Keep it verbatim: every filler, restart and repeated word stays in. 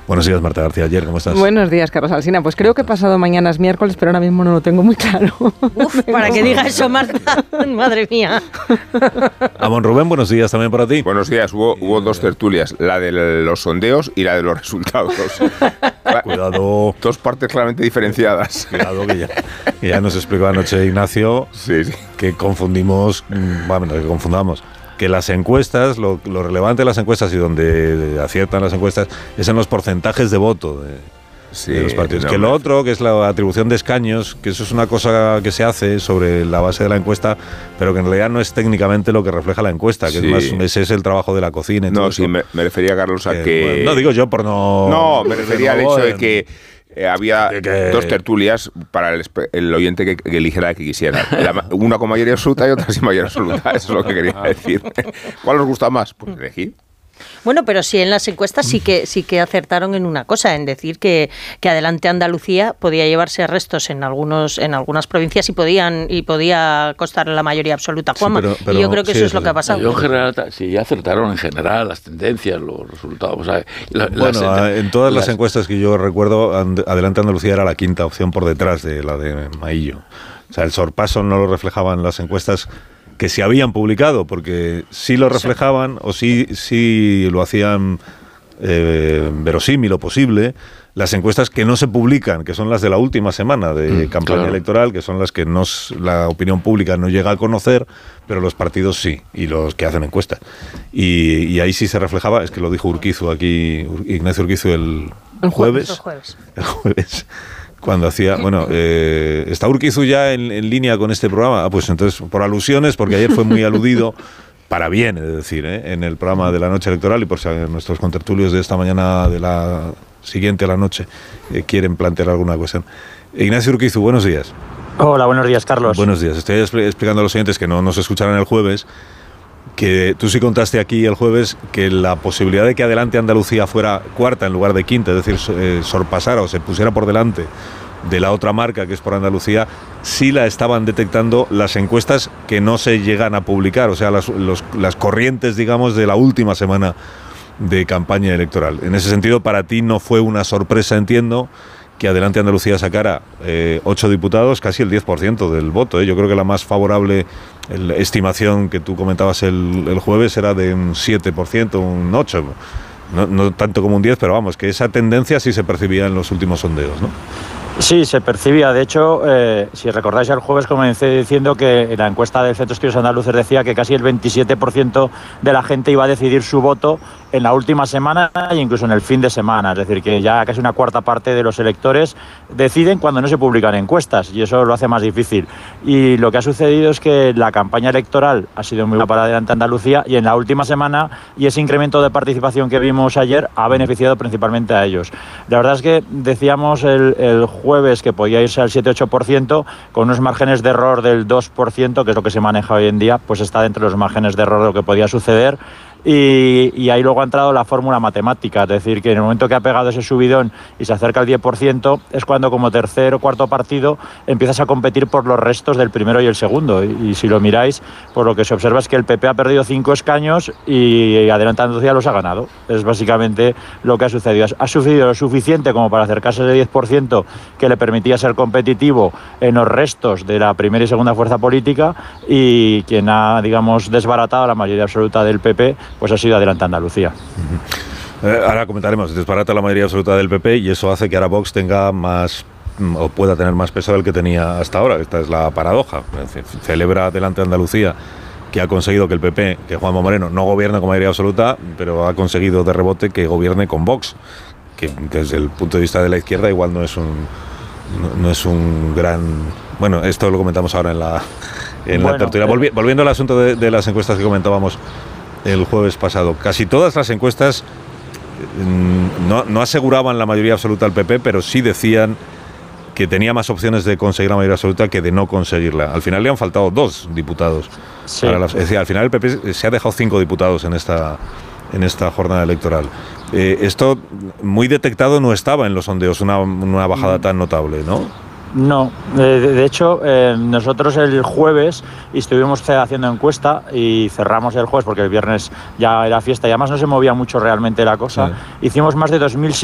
Buenos días, Marta García Ayer, ¿cómo estás? Buenos días, Carlos Alsina. Pues creo que pasado mañana es miércoles, pero ahora mismo no lo tengo muy claro. Uf, para que diga eso, Marta. Madre mía. Amon Rubén, buenos días también para ti. Buenos días. Hubo, hubo dos tertulias, la de los sondeos y la de los resultados. Cuidado. Dos partes claramente diferenciadas. Cuidado, que ya, que ya nos explicó anoche Ignacio sí, sí. que confundimos, bueno, que confundamos. Que las encuestas, lo, lo relevante de las encuestas y donde aciertan las encuestas es en los porcentajes de voto de, sí, de los partidos. No, que lo otro, que es la atribución de escaños, que eso es una cosa que se hace sobre la base de la encuesta, pero que en realidad no es técnicamente lo que refleja la encuesta, que sí. es más, ese es el trabajo de la cocina. Y no, todo sí, eso. Me, me refería, Carlos, a que... que... Bueno, no digo yo por no... No, me refería al hecho de que Eh, había que... dos tertulias para el, el oyente que, que eligiera la que quisiera. La, una con mayoría absoluta y otra sin mayoría absoluta. Eso es lo que quería decir. ¿Cuál os gusta más? Pues elegir. Bueno, pero sí en las encuestas sí que sí que acertaron en una cosa, en decir que, que Adelante Andalucía podía llevarse restos en algunos en algunas provincias y podían y podía costar la mayoría absoluta, Juanma. Sí, pero, pero, y yo creo que sí, eso es lo que ha pasado. Yo en general, sí, ya acertaron en general las tendencias, los resultados. O sea, la, bueno, las, en todas las, las encuestas que yo recuerdo, Adelante Andalucía era la quinta opción por detrás de la de Maillo. O sea, el sorpaso no lo reflejaban las encuestas que se habían publicado, porque sí lo reflejaban o sí, sí lo hacían eh, verosímil o posible, las encuestas que no se publican, que son las de la última semana de mm, campaña claro. electoral, que son las que no, la opinión pública no llega a conocer, pero los partidos sí, y los que hacen encuestas. Y, y ahí sí se reflejaba, es que lo dijo Urquizu aquí, Ignacio Urquizu el, el jueves. El jueves. El jueves. Cuando hacía, bueno, eh, ¿está Urquizu ya en, en línea con este programa? Ah, pues entonces, por alusiones, porque ayer fue muy aludido, para bien, es decir, ¿eh? en el programa de la noche electoral, y por si nuestros contertulios de esta mañana, de la siguiente a la noche, eh, quieren plantear alguna cuestión. Ignacio Urquizu, buenos días. Hola, buenos días, Carlos. Buenos días. Estoy explicando a los oyentes que no nos escucharon el jueves, que tú sí contaste aquí el jueves que la posibilidad de que Adelante Andalucía fuera cuarta en lugar de quinta, es decir, eh, sorpasara o se pusiera por delante de la otra marca que es por Andalucía, sí la estaban detectando las encuestas que no se llegan a publicar, o sea, las, los, las corrientes, digamos, de la última semana de campaña electoral. En ese sentido, para ti no fue una sorpresa, entiendo, que Adelante Andalucía sacara eh, ocho diputados, casi el diez por ciento del voto. ¿eh? Yo creo que la más favorable la estimación que tú comentabas el, el jueves era de un siete por ciento, un ocho por ciento. No, no tanto como un diez por ciento, pero vamos, que esa tendencia sí se percibía en los últimos sondeos, ¿no? Sí, se percibía. De hecho, eh, si recordáis, el jueves comencé diciendo que la encuesta del Centro de Estudios Andaluces decía que casi el veintisiete por ciento de la gente iba a decidir su voto en la última semana e incluso en el fin de semana. Es decir, que ya casi una cuarta parte de los electores deciden cuando no se publican encuestas, y eso lo hace más difícil. Y lo que ha sucedido es que la campaña electoral ha sido muy buena para Adelante Andalucía, y en la última semana, y ese incremento de participación que vimos ayer ha beneficiado principalmente a ellos. La verdad es que decíamos el, el jueves que podía irse al siete ocho por ciento con unos márgenes de error del dos por ciento, que es lo que se maneja hoy en día, pues está dentro de los márgenes de error de lo que podía suceder. Y, y ahí luego ha entrado la fórmula matemática, es decir, que en el momento que ha pegado ese subidón y se acerca al diez por ciento es cuando como tercer o cuarto partido empiezas a competir por los restos del primero y el segundo. Y, y si lo miráis, por lo que se observa es que el P P ha perdido cinco escaños y Adelante Andalucía los ha ganado. Es básicamente lo que ha sucedido. Ha sucedido lo suficiente como para acercarse al diez por ciento que le permitía ser competitivo en los restos de la primera y segunda fuerza política, y quien ha, digamos, desbaratado la mayoría absoluta del P P pues ha sido Adelante Andalucía. Uh-huh. Eh, ahora comentaremos, desbarata la mayoría absoluta del P P y eso hace que ahora Vox tenga más, o pueda tener más peso del que tenía hasta ahora. Esta es la paradoja. Celebra Adelante Andalucía que ha conseguido que el P P, que Juanma Moreno no gobierne con mayoría absoluta, pero ha conseguido de rebote que gobierne con Vox, que, que desde el punto de vista de la izquierda igual no es un, no, no es un gran... Bueno, esto lo comentamos ahora en la, en bueno, la tertulia. Volvi, volviendo al asunto de, de las encuestas que comentábamos el jueves pasado, casi todas las encuestas no, no aseguraban la mayoría absoluta al P P, pero sí decían que tenía más opciones de conseguir la mayoría absoluta que de no conseguirla. Al final le han faltado dos diputados. Sí. Para las, es decir, al final el P P se ha dejado cinco diputados en esta, en esta jornada electoral. Eh, esto muy detectado no estaba en los sondeos, una, una bajada tan notable, ¿no? No, de, de hecho eh, nosotros el jueves estuvimos haciendo encuesta y cerramos el jueves porque el viernes ya era fiesta y además no se movía mucho realmente la cosa. Sí. Hicimos más de dos mil